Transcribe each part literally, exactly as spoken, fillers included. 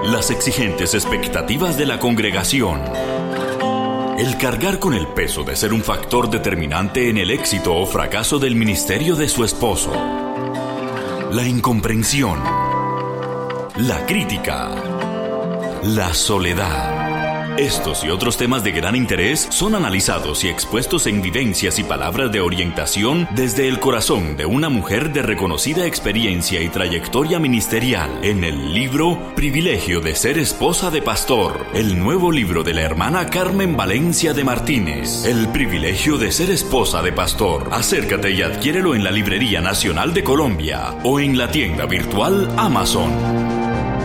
las exigentes expectativas de la congregación, el cargar con el peso de ser un factor determinante en el éxito o fracaso del ministerio de su esposo, la incomprensión, la crítica, la soledad. Estos y otros temas de gran interés son analizados y expuestos en vivencias y palabras de orientación desde el corazón de una mujer de reconocida experiencia y trayectoria ministerial en el libro Privilegio de ser esposa de pastor, el nuevo libro de la hermana Carmen Valencia de Martínez. El privilegio de ser esposa de pastor. Acércate y adquiérelo en la Librería Nacional de Colombia o en la tienda virtual Amazon.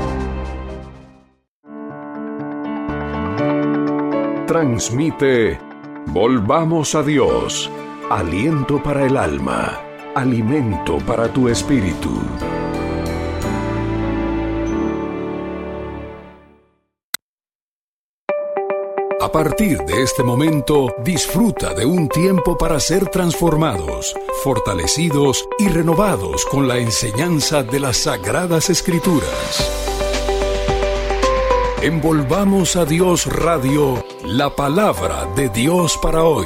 Transmite Volvamos a Dios, aliento para el alma, alimento para tu espíritu. A partir de este momento, disfruta de un tiempo para ser transformados, fortalecidos y renovados con la enseñanza de las Sagradas Escrituras. Envolvamos a Dios Radio, la palabra de Dios para hoy.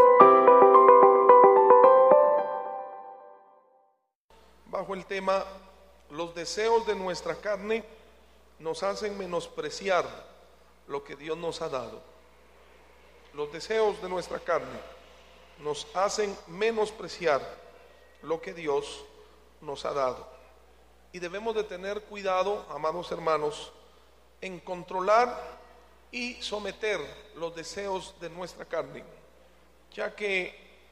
Bajo el tema, los deseos de nuestra carne nos hacen menospreciar lo que Dios nos ha dado. Los deseos de nuestra carne nos hacen menospreciar lo que Dios nos ha dado. Y debemos de tener cuidado, amados hermanos, en controlar y someter los deseos de nuestra carne, ya que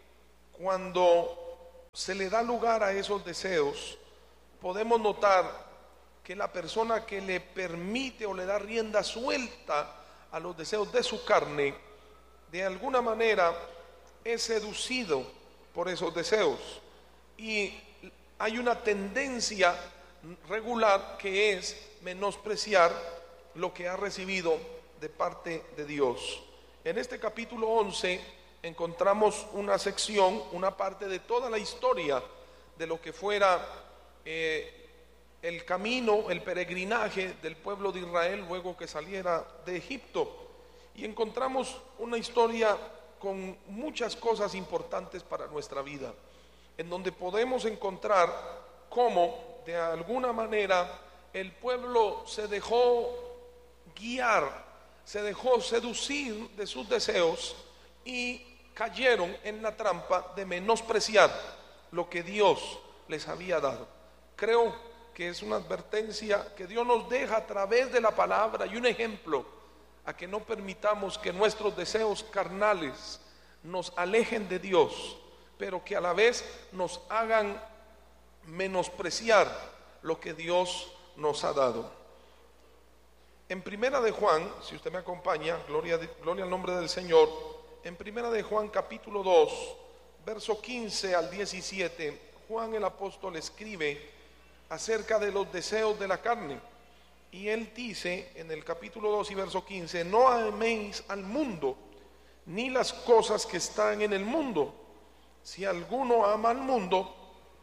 cuando se le da lugar a esos deseos, podemos notar que la persona que le permite o le da rienda suelta a los deseos de su carne, de alguna manera es seducido por esos deseos, y hay una tendencia regular que es menospreciar lo que ha recibido de parte de Dios. En este capítulo once encontramos una sección, una parte de toda la historia de lo que fuera eh, el camino, el peregrinaje del pueblo de Israel luego que saliera de Egipto, y encontramos una historia con muchas cosas importantes para nuestra vida, en donde podemos encontrar cómo de alguna manera el pueblo se dejó guiar, se dejó seducir de sus deseos y cayeron en la trampa de menospreciar lo que Dios les había dado. Creo que es una advertencia que Dios nos deja a través de la palabra y un ejemplo a que no permitamos que nuestros deseos carnales nos alejen de Dios, pero que a la vez nos hagan menospreciar lo que Dios nos ha dado. En Primera de Juan, si usted me acompaña, gloria, gloria al nombre del Señor, en Primera de Juan capítulo dos, verso quince al diecisiete, Juan el apóstol escribe acerca de los deseos de la carne, y él dice en el capítulo dos y verso quince: no améis al mundo, ni las cosas que están en el mundo. Si alguno ama al mundo,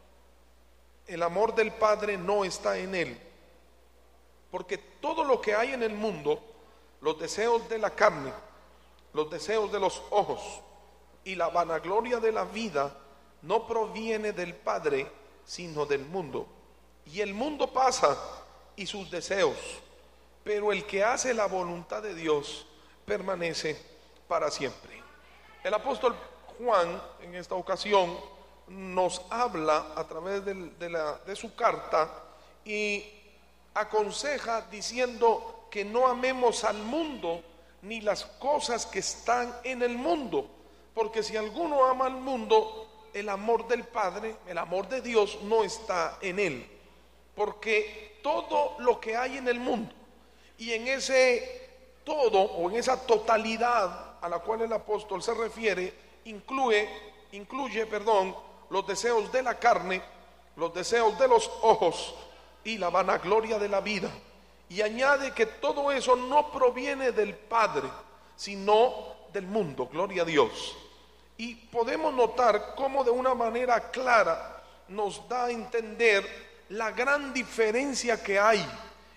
el amor del Padre no está en él. Porque todo lo que hay en el mundo, los deseos de la carne, los deseos de los ojos y la vanagloria de la vida, no proviene del Padre, sino del mundo. Y el mundo pasa y sus deseos, pero el que hace la voluntad de Dios permanece para siempre. El apóstol Juan en esta ocasión nos habla a través de, de, la, de su carta y aconseja diciendo que no amemos al mundo ni las cosas que están en el mundo, porque si alguno ama al mundo, el amor del Padre, el amor de Dios no está en él, porque todo lo que hay en el mundo, y en ese todo o en esa totalidad a la cual el apóstol se refiere, incluye, incluye, perdón, los deseos de la carne, los deseos de los ojos y la vanagloria de la vida, y añade que todo eso no proviene del Padre, sino del mundo. Gloria a Dios. Y podemos notar cómo de una manera clara nos da a entender la gran diferencia que hay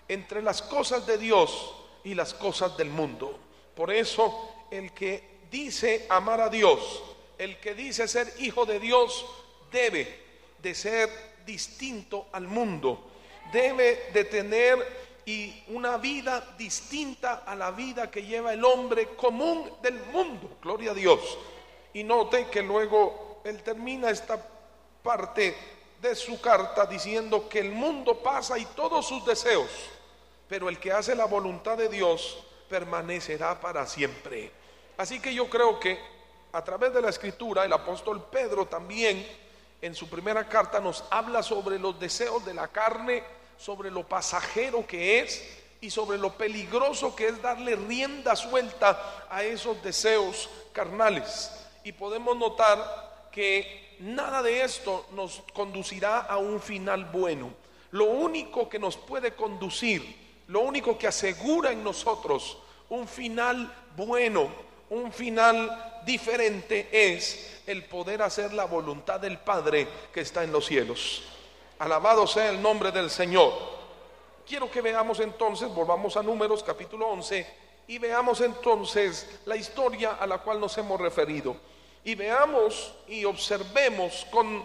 entre las cosas de Dios y las cosas del mundo. Por eso el que dice amar a Dios, el que dice ser hijo de Dios, debe de ser distinto al mundo, debe de tener y una vida distinta a la vida que lleva el hombre común del mundo. Gloria a Dios. Y note que luego él termina esta parte de su carta diciendo que el mundo pasa y todos sus deseos, pero el que hace la voluntad de Dios permanecerá para siempre. Así que yo creo que a través de la escritura el apóstol Pedro también en su primera carta nos habla sobre los deseos de la carne, sobre lo pasajero que es y sobre lo peligroso que es darle rienda suelta a esos deseos carnales. Y podemos notar que nada de esto nos conducirá a un final bueno. Lo único que nos puede conducir, lo único que asegura en nosotros un final bueno, un final diferente, es el poder hacer la voluntad del Padre que está en los cielos. Alabado sea el nombre del Señor. Quiero que veamos entonces, volvamos a Números capítulo once y veamos entonces la historia a la cual nos hemos referido. Y veamos y observemos con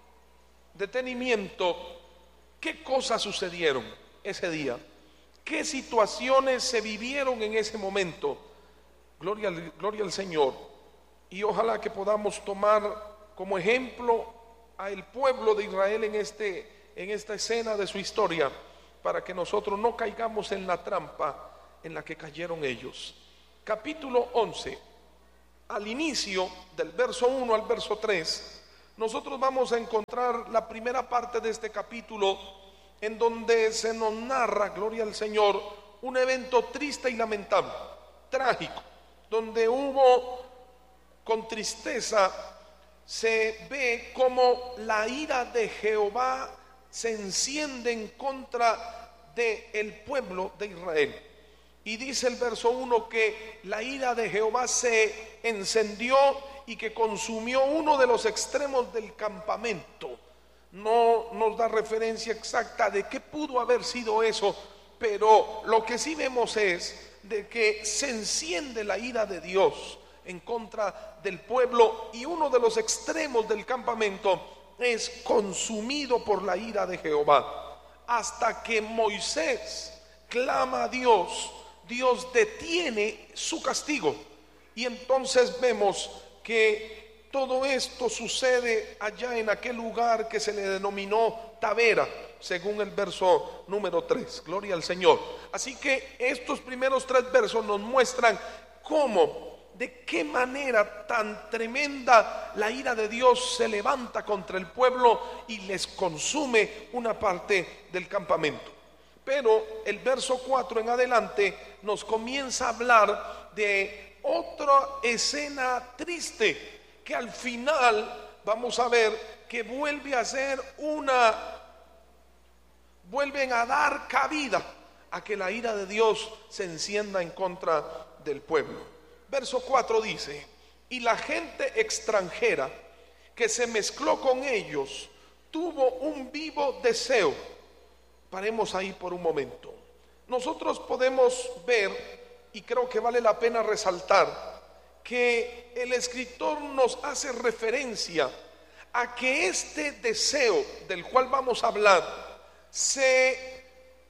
detenimiento qué cosas sucedieron ese día, qué situaciones se vivieron en ese momento. Gloria al, gloria al Señor. Y ojalá que podamos tomar como ejemplo al pueblo de Israel en, este, en esta escena de su historia, para que nosotros no caigamos en la trampa en la que cayeron ellos. Capítulo once, al inicio del verso uno al verso tres, nosotros vamos a encontrar la primera parte de este capítulo, en donde se nos narra, gloria al Señor, un evento triste y lamentable, trágico, donde hubo con tristeza, se ve como la ira de Jehová se enciende en contra del pueblo de Israel. Y dice el verso uno que la ira de Jehová se encendió y que consumió uno de los extremos del campamento. No nos da referencia exacta de qué pudo haber sido eso, pero lo que sí vemos es de que se enciende la ira de Dios en contra del pueblo, y uno de los extremos del campamento es consumido por la ira de Jehová, hasta que Moisés clama a Dios. Dios detiene su castigo, y entonces vemos que todo esto sucede allá en aquel lugar que se le denominó Tabera, según el verso número tres. Gloria al Señor. Así que estos primeros tres versos nos muestran cómo, de qué manera tan tremenda la ira de Dios se levanta contra el pueblo y les consume una parte del campamento. Pero el verso cuatro en adelante nos comienza a hablar de otra escena triste, que al final vamos a ver que vuelve a ser una, vuelven a dar cabida a que la ira de Dios se encienda en contra del pueblo. Verso cuatro dice: y la gente extranjera que se mezcló con ellos tuvo un vivo deseo. Paremos ahí por un momento. Nosotros podemos ver, y creo que vale la pena resaltar, que el escritor nos hace referencia a que este deseo del cual vamos a hablar se,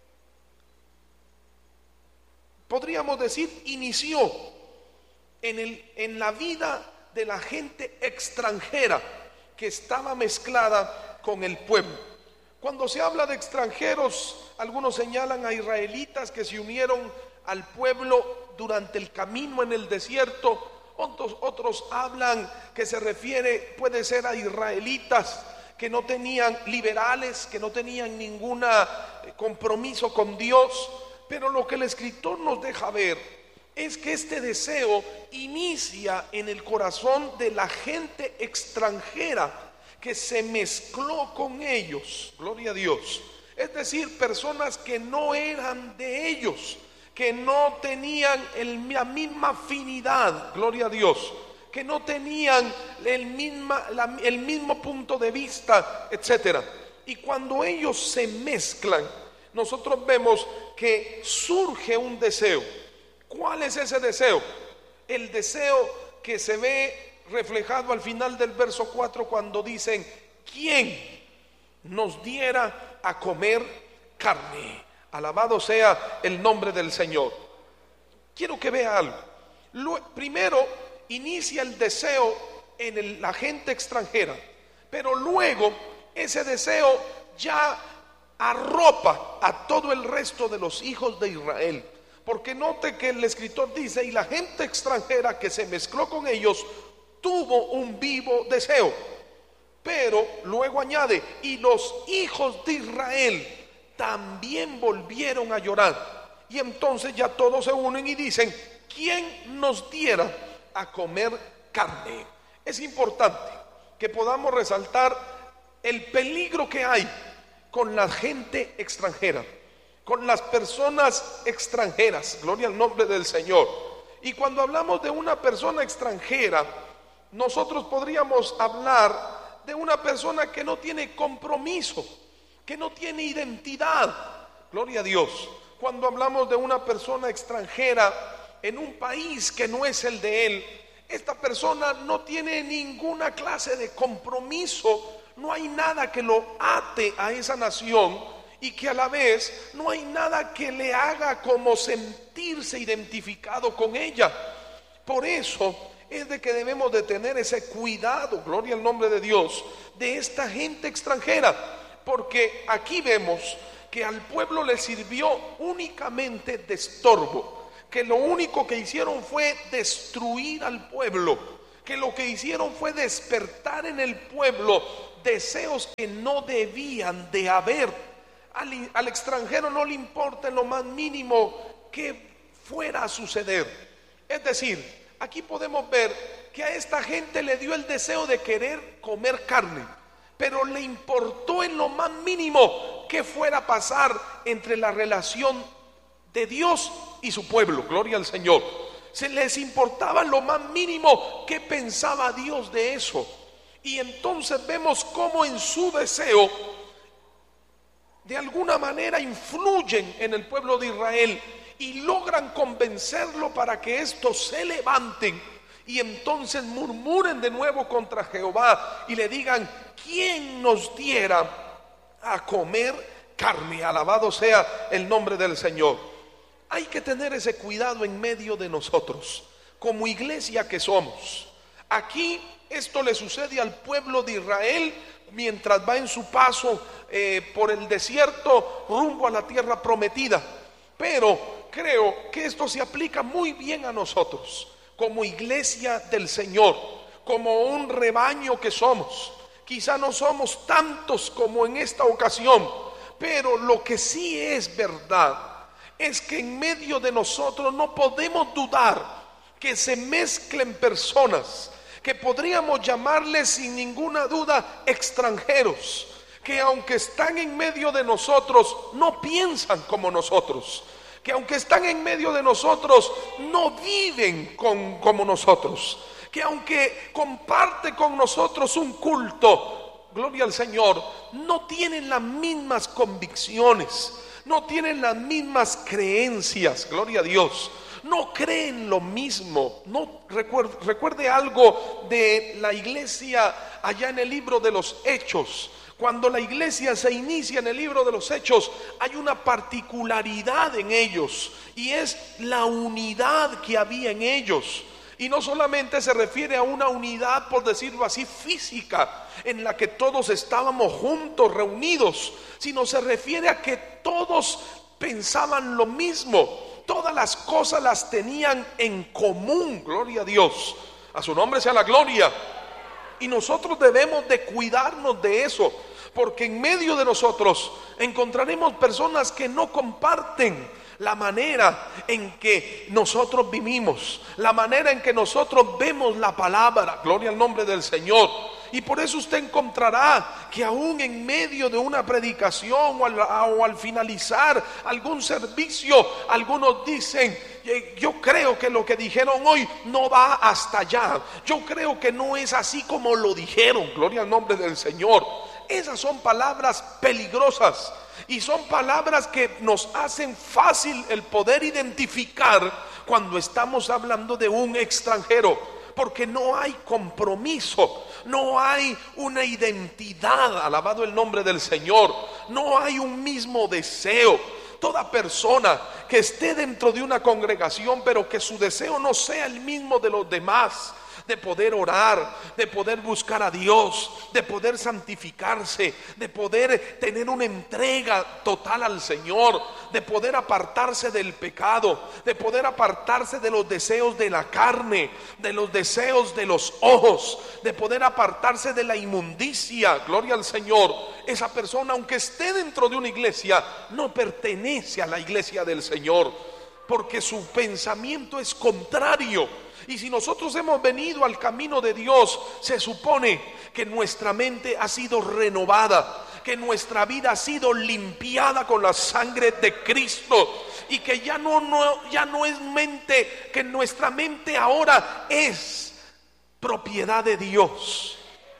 podríamos decir, inició en, el, en la vida de la gente extranjera que estaba mezclada con el pueblo. Cuando se habla de extranjeros, algunos señalan a israelitas que se unieron al pueblo durante el camino en el desierto. Otros, otros hablan que se refiere, puede ser, a israelitas que no tenían, liberales, que no tenían ningún compromiso con Dios. Pero lo que el escritor nos deja ver es que este deseo inicia en el corazón de la gente extranjera que se mezcló con ellos. Gloria a Dios. Es decir, personas que no eran de ellos, que no tenían el, la misma afinidad, gloria a Dios, que no tenían el, misma, la, el mismo punto de vista, etcétera. Y cuando ellos se mezclan, nosotros vemos que surge un deseo. ¿Cuál es ese deseo? El deseo que se ve reflejado al final del verso cuatro cuando dicen: ¿quién nos diera a comer carne? Alabado sea el nombre del Señor. Quiero que vea algo. Lo, primero inicia el deseo en el, la gente extranjera, pero luego ese deseo ya arropa a todo el resto de los hijos de Israel. Porque note que el escritor dice: y la gente extranjera que se mezcló con ellos tuvo un vivo deseo. Pero luego añade: y los hijos de Israel también volvieron a llorar. Y entonces ya todos se unen y dicen: ¿quién nos diera a comer carne? Es importante que podamos resaltar el peligro que hay con la gente extranjera, con las personas extranjeras. Gloria al nombre del Señor. Y cuando hablamos de una persona extranjera, nosotros podríamos hablar de una persona que no tiene compromiso, que no tiene identidad. Gloria a Dios. Cuando hablamos de una persona extranjera en un país que no es el de él, esta persona no tiene ninguna clase de compromiso, no hay nada que lo ate a esa nación, y que a la vez no hay nada que le haga como sentirse identificado con ella. Por eso es de que debemos de tener ese cuidado, gloria al nombre de Dios, de esta gente extranjera. Porque aquí vemos que al pueblo le sirvió únicamente de estorbo, que lo único que hicieron fue destruir al pueblo, que lo que hicieron fue despertar en el pueblo deseos que no debían de haber. Al, al extranjero no le importa en lo más mínimo que fuera a suceder. Es decir, aquí podemos ver que a esta gente le dio el deseo de querer comer carne, pero le importó en lo más mínimo que fuera a pasar entre la relación de Dios y su pueblo. Gloria al Señor. Se les importaba en lo más mínimo qué pensaba Dios de eso. Y entonces vemos cómo en su deseo de alguna manera influyen en el pueblo de Israel y logran convencerlo para que estos se levanten y entonces murmuren de nuevo contra Jehová y le digan: ¿quién nos diera a comer carne? Alabado sea el nombre del Señor. Hay que tener ese cuidado en medio de nosotros, como iglesia que somos. Aquí esto le sucede al pueblo de Israel mientras va en su paso eh, por el desierto rumbo a la tierra prometida. Pero creo que esto se aplica muy bien a nosotros, como iglesia del Señor, como un rebaño que somos. Quizá no somos tantos como en esta ocasión, pero lo que sí es verdad es que en medio de nosotros no podemos dudar que se mezclen personas que podríamos llamarles sin ninguna duda extranjeros, que aunque están en medio de nosotros no piensan como nosotros, que aunque están en medio de nosotros no viven con, como nosotros, que aunque comparte con nosotros un culto, gloria al Señor, no tienen las mismas convicciones, no tienen las mismas creencias, gloria a Dios, no creen lo mismo. No recuerde, recuerde algo de la iglesia allá en el libro de los Hechos. Cuando la iglesia se inicia en el libro de los Hechos, hay una particularidad en ellos, y es la unidad que había en ellos. Y no solamente se refiere a una unidad, por decirlo así, física, en la que todos estábamos juntos, reunidos, sino se refiere a que todos pensaban lo mismo. Todas las cosas las tenían en común, gloria a Dios. A su nombre sea la gloria. Y nosotros debemos de cuidarnos de eso, porque en medio de nosotros encontraremos personas que no comparten la manera en que nosotros vivimos, la manera en que nosotros vemos la palabra, gloria al nombre del Señor. Y por eso usted encontrará que aún en medio de una predicación o al, o al finalizar algún servicio, algunos dicen: yo creo que lo que dijeron hoy no va hasta allá, yo creo que no es así como lo dijeron, gloria al nombre del Señor. Esas son palabras peligrosas. y son palabras que nos hacen fácil el poder identificar cuando estamos hablando de un extranjero, porque no hay compromiso, no hay una identidad, alabado el nombre del Señor, no hay un mismo deseo. Toda persona que esté dentro de una congregación, pero que su deseo no sea el mismo de los demás, de poder orar, de poder buscar a Dios, de poder santificarse, de poder tener una entrega total al Señor, de poder apartarse del pecado, de poder apartarse de los deseos de la carne, de los deseos de los ojos, de poder apartarse de la inmundicia, gloria al Señor. Esa persona, aunque esté dentro de una iglesia, no pertenece a la iglesia del Señor, porque su pensamiento es contrario. Y si nosotros hemos venido al camino de Dios, se supone que nuestra mente ha sido renovada, que nuestra vida ha sido limpiada con la sangre de Cristo, y que ya no, no, ya no es mente, que nuestra mente ahora es propiedad de Dios.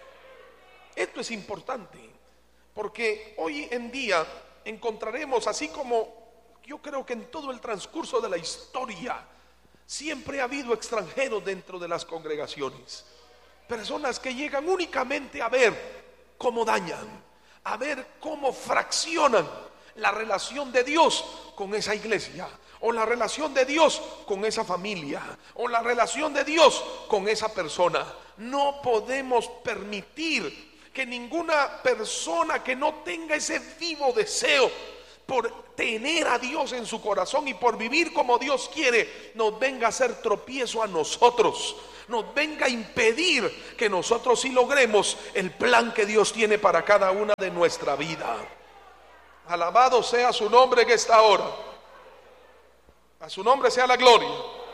Esto es importante, porque hoy en día encontraremos, así como yo creo que en todo el transcurso de la historia, siempre ha habido extranjeros dentro de las congregaciones, personas que llegan únicamente a ver cómo dañan, a ver cómo fraccionan la relación de Dios con esa iglesia, o la relación de Dios con esa familia, o la relación de Dios con esa persona. No podemos permitir que ninguna persona que no tenga ese vivo deseo por tener a Dios en su corazón y por vivir como Dios quiere, nos venga a hacer tropiezo a nosotros, nos venga a impedir que nosotros sí logremos el plan que Dios tiene para cada una de nuestra vida. Alabado sea su nombre en esta hora. A su nombre sea la gloria.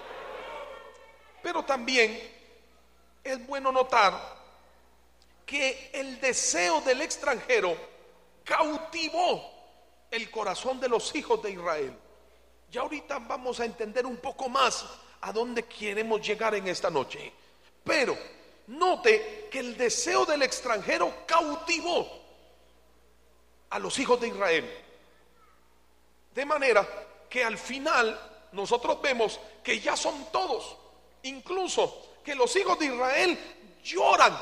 Pero también es bueno notar que el deseo del extranjero cautivó el corazón de los hijos de Israel. Ya ahorita vamos a entender un poco más a dónde queremos llegar en esta noche. Pero note que el deseo del extranjero cautivó a los hijos de Israel, de manera que al final nosotros vemos que ya son todos, incluso que los hijos de Israel lloran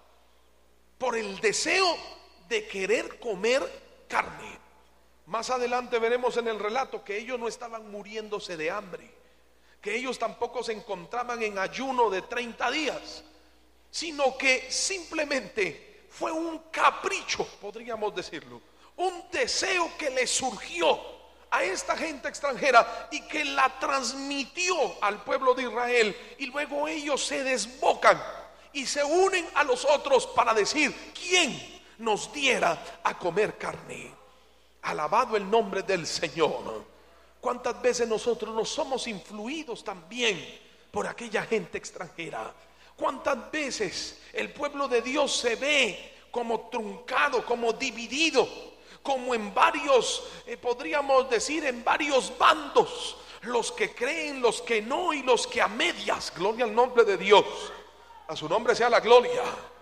por el deseo de querer comer carne. Más adelante veremos en el relato que ellos no estaban muriéndose de hambre, que ellos tampoco se encontraban en ayuno de treinta días, sino que simplemente fue un capricho, podríamos decirlo, un deseo que le surgió a esta gente extranjera y que la transmitió al pueblo de Israel, y luego ellos se desbocan y se unen a los otros para decir: ¿quién nos diera a comer carne? Alabado el nombre del Señor. ¿Cuántas veces nosotros nos somos influidos también por aquella gente extranjera? ¿Cuántas veces el pueblo de Dios se ve como truncado, como dividido, como en varios, eh, podríamos decir, en varios bandos? Los que creen, los que no, y los que a medias. Gloria al nombre de Dios. A su nombre sea la gloria.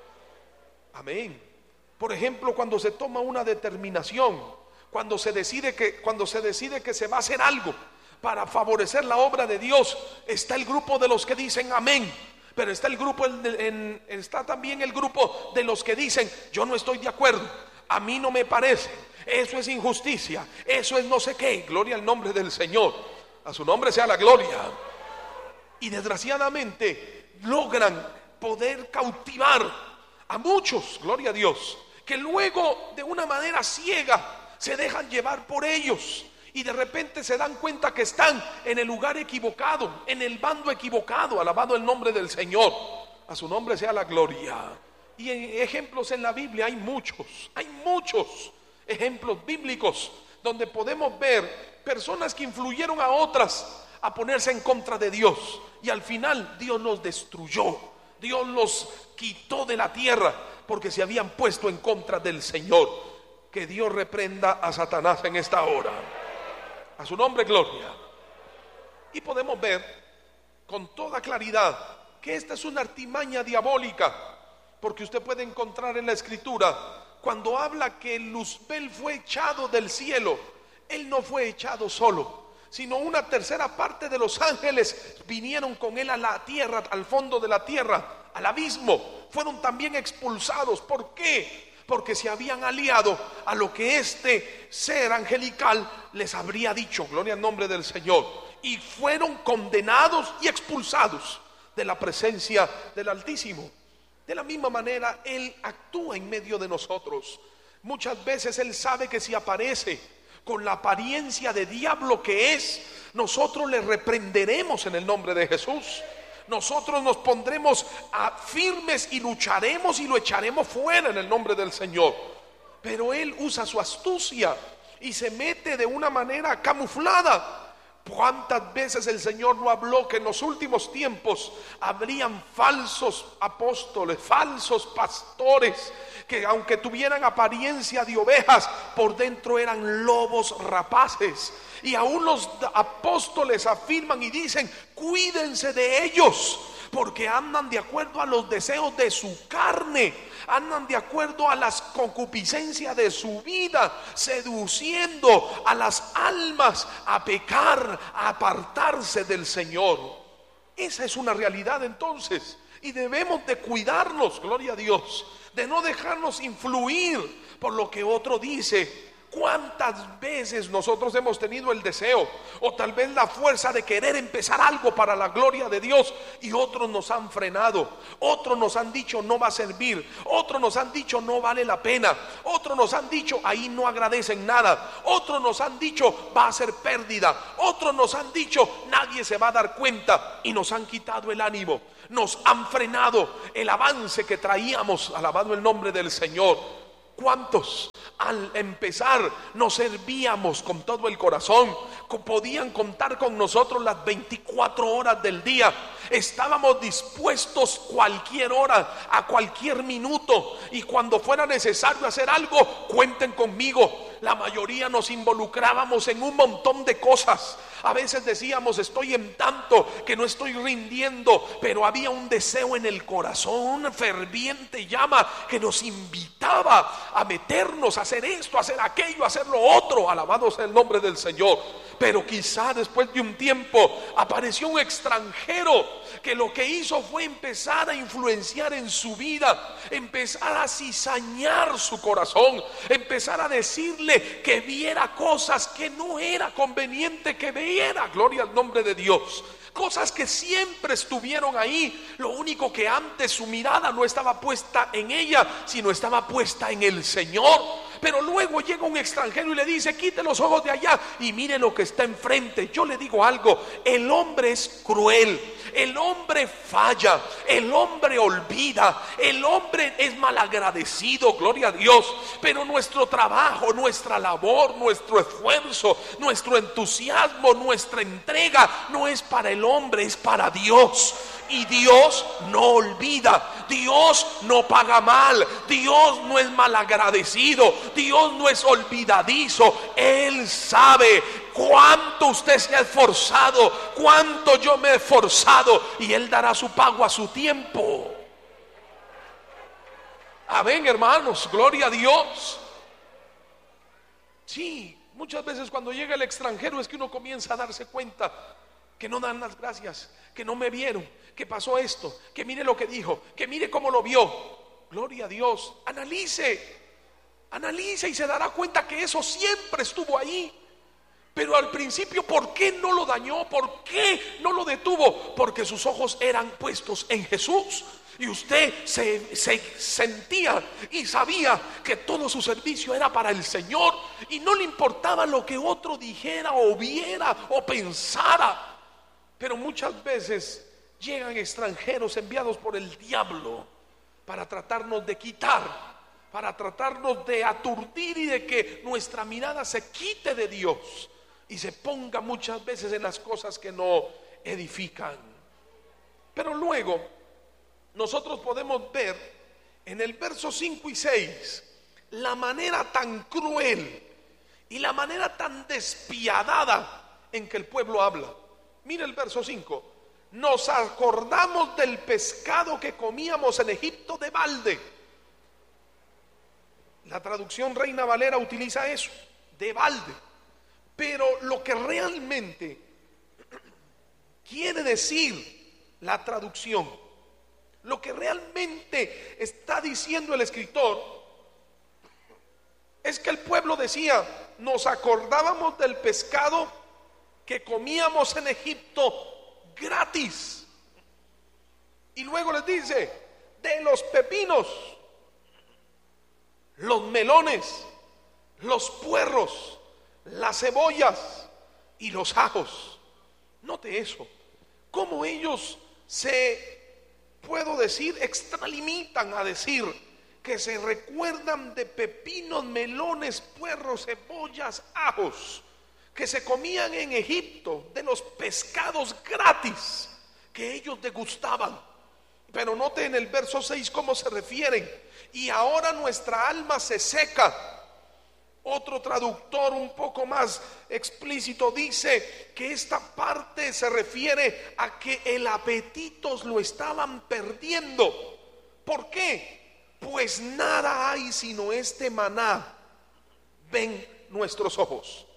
Amén. Por ejemplo, cuando se toma una determinación, Cuando se decide que cuando se decide que se va a hacer algo para favorecer la obra de Dios, está el grupo de los que dicen amén, pero está el grupo en, en, está también el grupo de los que dicen: yo no estoy de acuerdo, a mí no me parece, eso es injusticia, eso es no sé qué. Gloria al nombre del Señor. A su nombre sea la gloria. Y desgraciadamente logran poder cautivar a muchos, gloria a Dios, que luego de una manera ciega se dejan llevar por ellos, y de repente se dan cuenta que están en el lugar equivocado, en el bando equivocado. Alabado el nombre del Señor. A su nombre sea la gloria. Y en ejemplos en la Biblia hay muchos, hay muchos ejemplos bíblicos donde podemos ver personas que influyeron a otras a ponerse en contra de Dios, y al final Dios los destruyó, Dios los quitó de la tierra porque se habían puesto en contra del Señor. Que Dios reprenda a Satanás en esta hora. A su nombre gloria. Y podemos ver con toda claridad que esta es una artimaña diabólica, porque usted puede encontrar en la Escritura cuando habla que Luzbel fue echado del cielo, él no fue echado solo, sino una tercera parte de los ángeles vinieron con él a la tierra, al fondo de la tierra, al abismo. Fueron también expulsados. ¿Por qué? Porque se habían aliado a lo que este ser angelical les habría dicho. Gloria al nombre del Señor. Y fueron condenados y expulsados de la presencia del Altísimo. De la misma manera, Él actúa en medio de nosotros. Muchas veces Él sabe que si aparece con la apariencia de diablo que es, nosotros le reprenderemos en el nombre de Jesús. Nosotros nos pondremos a firmes y lucharemos y lo echaremos fuera en el nombre del Señor. Pero Él usa su astucia y se mete de una manera camuflada. ¿Cuántas veces el Señor no habló que en los últimos tiempos habrían falsos apóstoles, falsos pastores, que aunque tuvieran apariencia de ovejas, por dentro eran lobos rapaces? Y aún los apóstoles afirman y dicen: cuídense de ellos, porque andan de acuerdo a los deseos de su carne, andan de acuerdo a las concupiscencias de su vida, seduciendo a las almas a pecar, a apartarse del Señor. Esa es una realidad entonces, y debemos de cuidarnos, gloria a Dios, de no dejarnos influir por lo que otro dice. ¿Cuántas veces nosotros hemos tenido el deseo o tal vez la fuerza de querer empezar algo para la gloria de Dios y otros nos han frenado, otros nos han dicho no va a servir, otros nos han dicho no vale la pena, otros nos han dicho ahí no agradecen nada, otros nos han dicho va a ser pérdida, otros nos han dicho nadie se va a dar cuenta, y nos han quitado el ánimo, nos han frenado el avance que traíamos, alabado el nombre del Señor. ¿Cuántos al empezar nos servíamos con todo el corazón? Podían contar con nosotros las veinticuatro horas del día. Estábamos dispuestos cualquier hora, a cualquier minuto, y cuando fuera necesario hacer algo, cuenten conmigo. La mayoría nos involucrábamos en un montón de cosas. A veces decíamos estoy en tanto que no estoy rindiendo, pero había un deseo en el corazón, una ferviente llama que nos invitaba a meternos, a hacer esto, a hacer aquello, a hacer lo otro. Alabado sea el nombre del Señor. Pero quizá después de un tiempo apareció un extranjero que lo que hizo fue empezar a influenciar en su vida, empezar a cizañar su corazón, empezar a decirle que viera cosas que no era conveniente que viera. Gloria al nombre de Dios. Cosas que siempre estuvieron ahí, lo único que antes su mirada no estaba puesta en ella, sino estaba puesta en el Señor. Pero luego llega un extranjero y le dice quite los ojos de allá y mire lo que está enfrente. Yo le digo algo, el hombre es cruel, el hombre falla, el hombre olvida, el hombre es malagradecido, gloria a Dios. Pero nuestro trabajo, nuestra labor, nuestro esfuerzo, nuestro entusiasmo, nuestra entrega no es para el hombre, es para Dios. Y Dios no olvida, Dios no paga mal, Dios no es malagradecido, Dios no es olvidadizo. Él sabe cuánto usted se ha esforzado, cuánto yo me he esforzado, y Él dará su pago a su tiempo. Amén, hermanos, gloria a Dios. Sí, muchas veces cuando llega el extranjero es que uno comienza a darse cuenta que no dan las gracias, que no me vieron, que pasó esto, que mire lo que dijo, que mire cómo lo vio. Gloria a Dios. Analice, analice y se dará cuenta que eso siempre estuvo ahí. Pero al principio, ¿por qué no lo dañó? ¿Por qué no lo detuvo? Porque sus ojos eran puestos en Jesús. Y usted se, se sentía y sabía que todo su servicio era para el Señor, y no le importaba lo que otro dijera o viera o pensara. Pero muchas veces llegan extranjeros enviados por el diablo para tratarnos de quitar, para tratarnos de aturdir y de que nuestra mirada se quite de Dios y se ponga muchas veces en las cosas que no edifican. Pero luego nosotros podemos ver en el verso cinco y seis la manera tan cruel y la manera tan despiadada en que el pueblo habla. Mira el verso cinco. Nos acordamos del pescado que comíamos en Egipto de balde. La traducción Reina Valera utiliza eso, de balde. Pero lo que realmente quiere decir la traducción, lo que realmente está diciendo el escritor, es que el pueblo decía: nos acordábamos del pescado que comíamos en Egipto gratis. Y luego les dice: de los pepinos, los melones, los puerros, las cebollas y los ajos. Note eso, cómo ellos se, puedo decir, extralimitan a decir que se recuerdan de pepinos, melones, puerros, cebollas, ajos, que se comían en Egipto, de los pescados gratis que ellos degustaban. Pero note en el verso seis cómo se refieren: y ahora nuestra alma se seca. Otro traductor un poco más explícito dice que esta parte se refiere a que el apetito lo estaban perdiendo. ¿Por qué? Pues nada hay sino este maná, ven nuestros ojos.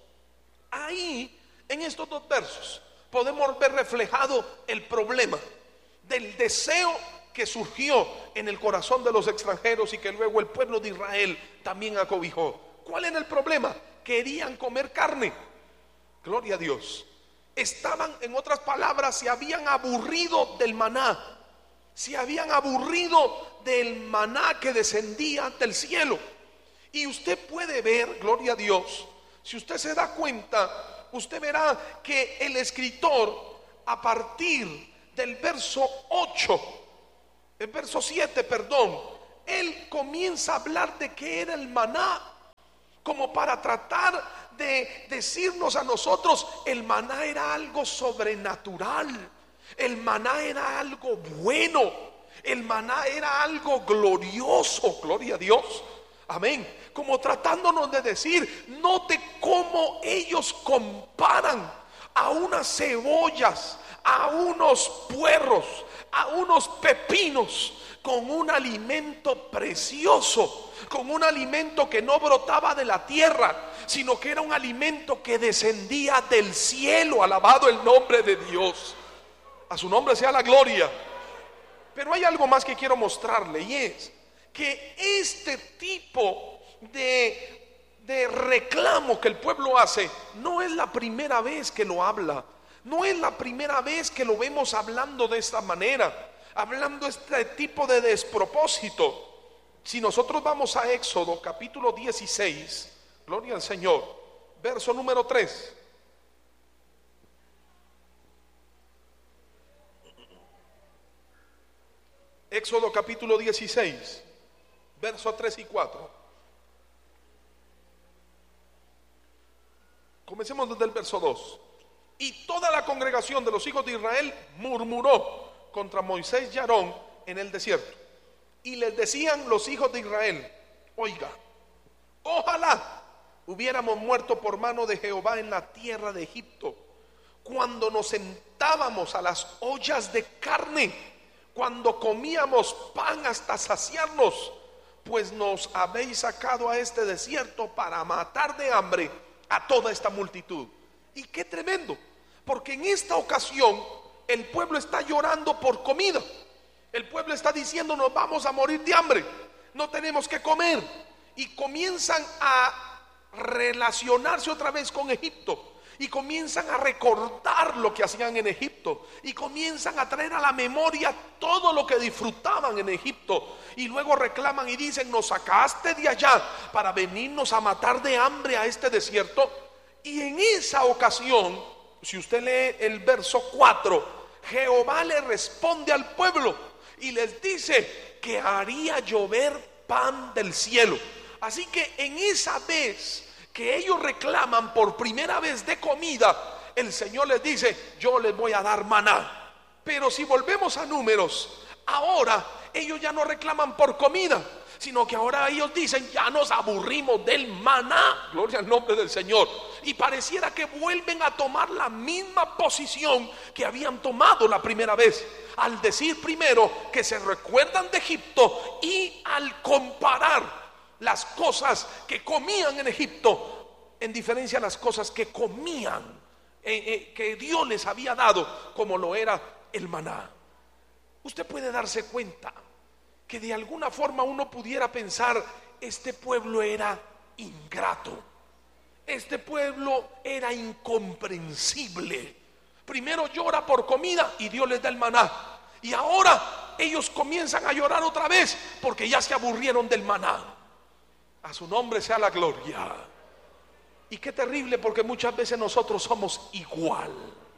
Ahí, en estos dos versos, podemos ver reflejado el problema del deseo que surgió en el corazón de los extranjeros y que luego el pueblo de Israel también acobijó. ¿Cuál era el problema? Querían comer carne. Gloria a Dios. Estaban, en otras palabras, se habían aburrido del maná, se habían aburrido del maná que descendía del cielo. Y usted puede ver, gloria a Dios, si usted se da cuenta, usted verá que el escritor, a partir del verso ocho, el verso siete, perdón, él comienza a hablar de qué era el maná, como para tratar de decirnos a nosotros: el maná era algo sobrenatural, el maná era algo bueno, el maná era algo glorioso, gloria a Dios, amén. Como tratándonos de decir: note cómo ellos comparan a unas cebollas, a unos puerros, a unos pepinos con un alimento precioso, con un alimento que no brotaba de la tierra, sino que era un alimento que descendía del cielo. Alabado el nombre de Dios, a su nombre sea la gloria. Pero hay algo más que quiero mostrarle, y es que este tipo de, de reclamo que el pueblo hace no es la primera vez que lo habla, no es la primera vez que lo vemos hablando de esta manera, hablando este tipo de despropósito. Si nosotros vamos a Éxodo capítulo dieciséis, gloria al Señor, verso número tres. Éxodo capítulo dieciséis, verso tres y cuatro. Comencemos desde el verso dos. Y toda la congregación de los hijos de Israel murmuró contra Moisés y Aarón en el desierto. Y les decían los hijos de Israel: oiga, ojalá hubiéramos muerto por mano de Jehová en la tierra de Egipto, cuando nos sentábamos a las ollas de carne, cuando comíamos pan hasta saciarnos, pues nos habéis sacado a este desierto para matar de hambre a toda esta multitud. Y qué tremendo, porque en esta ocasión el pueblo está llorando por comida. El pueblo está diciendo: nos vamos a morir de hambre, no tenemos que comer. Y comienzan a relacionarse otra vez con Egipto, y comienzan a recordar lo que hacían en Egipto, y comienzan a traer a la memoria todo lo que disfrutaban en Egipto. Y luego reclaman y dicen: nos sacaste de allá para venirnos a matar de hambre a este desierto. Y en esa ocasión, si usted lee el verso cuatro, Jehová le responde al pueblo y les dice que haría llover pan del cielo. Así que en esa vez que ellos reclaman por primera vez de comida, el Señor les dice: yo les voy a dar maná. Pero si volvemos a Números, ahora ellos ya no reclaman por comida, sino que ahora ellos dicen: ya nos aburrimos del maná, gloria al nombre del Señor. Y pareciera que vuelven a tomar la misma posición que habían tomado la primera vez, al decir primero que se recuerdan de Egipto, y al comparar las cosas que comían en Egipto, en diferencia a las cosas que comían, eh, eh, que Dios les había dado, como lo era el maná. Usted puede darse cuenta que de alguna forma uno pudiera pensar: este pueblo era ingrato, este pueblo era incomprensible. Primero llora por comida y Dios les da el maná, y ahora ellos comienzan a llorar otra vez porque ya se aburrieron del maná. A su nombre sea la gloria. Y qué terrible, porque muchas veces nosotros somos igual,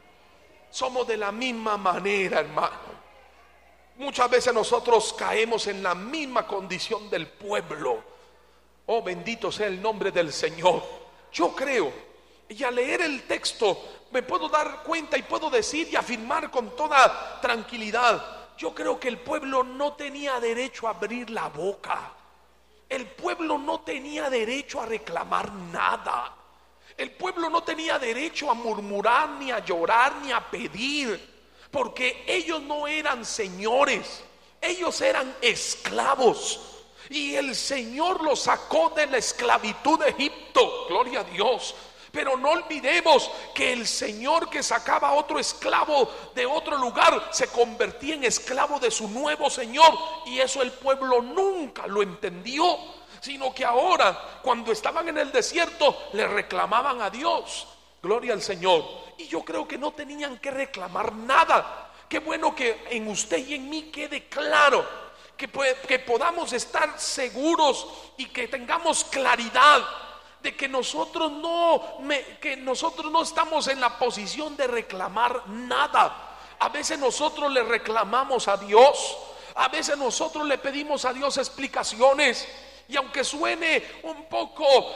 somos de la misma manera, hermano. Muchas veces nosotros caemos en la misma condición del pueblo. Oh, bendito sea el nombre del Señor. Yo creo, y al leer el texto me puedo dar cuenta y puedo decir y afirmar con toda tranquilidad: yo creo que el pueblo no tenía derecho a abrir la boca. El pueblo no tenía derecho a reclamar nada. El pueblo no tenía derecho a murmurar, ni a llorar, ni a pedir, porque ellos no eran señores, ellos eran esclavos, y el Señor los sacó de la esclavitud de Egipto. Gloria a Dios. Pero no olvidemos que el Señor que sacaba a otro esclavo de otro lugar se convertía en esclavo de su nuevo Señor, y eso el pueblo nunca lo entendió, sino que ahora, cuando estaban en el desierto, le reclamaban a Dios. Gloria al Señor. Y yo creo que no tenían que reclamar nada. Qué bueno que en usted y en mí quede claro, que, que podamos estar seguros y que tengamos claridad de que nosotros no me, que nosotros no estamos en la posición de reclamar nada. A veces nosotros le reclamamos a Dios, a veces nosotros le pedimos a Dios explicaciones, y aunque suene un poco